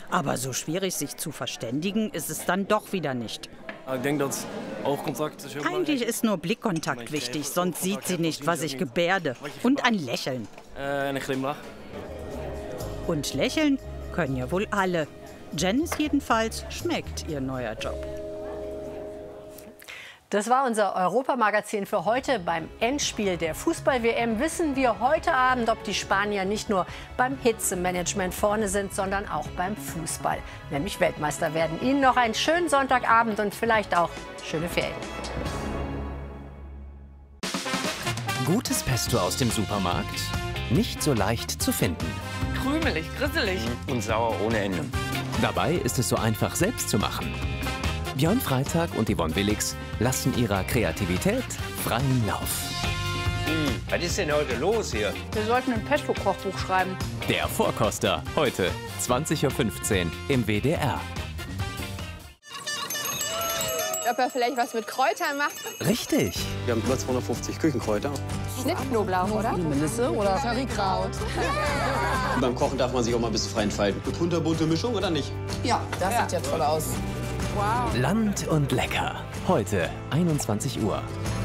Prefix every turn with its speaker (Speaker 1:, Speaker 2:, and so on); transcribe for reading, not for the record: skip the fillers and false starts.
Speaker 1: Aber so schwierig, sich zu verständigen, ist es dann doch wieder nicht.
Speaker 2: Ich denke, dass auch Kontakt ist
Speaker 1: Eigentlich ist nur Blickkontakt wichtig, sonst sieht sie nicht, was ich gebärde. Und ein Lächeln.
Speaker 2: Ein Glimlach.
Speaker 1: Und lächeln können ja wohl alle. Janice jedenfalls schmeckt ihr neuer Job.
Speaker 3: Das war unser Europamagazin für heute. Beim Endspiel der Fußball-WM wissen wir heute Abend, ob die Spanier nicht nur beim Hitzemanagement vorne sind, sondern auch beim Fußball, nämlich Weltmeister werden. Ihnen noch einen schönen Sonntagabend und vielleicht auch schöne Ferien.
Speaker 4: Gutes Pesto aus dem Supermarkt? Nicht so leicht zu finden.
Speaker 5: Krümelig, grisselig.
Speaker 6: Und sauer ohne Ende.
Speaker 4: Dabei ist es so einfach selbst zu machen. Björn Freitag und Yvonne Willix lassen ihrer Kreativität freien Lauf.
Speaker 6: Was ist denn heute los hier?
Speaker 5: Wir sollten ein Pesto-Kochbuch schreiben.
Speaker 4: Der Vorkoster, heute 20:15 Uhr im WDR.
Speaker 7: Ob er vielleicht was mit Kräutern macht?
Speaker 4: Richtig.
Speaker 2: Wir haben über 250 Küchenkräuter.
Speaker 7: Schnittknoblauch, oder?
Speaker 5: Melisse oder Currykraut.
Speaker 2: Beim Kochen darf man sich auch mal ein bisschen frei entfalten. Eine kunterbunte Mischung oder nicht?
Speaker 5: Ja, das sieht ja toll aus.
Speaker 4: Land und lecker. Heute 21 Uhr.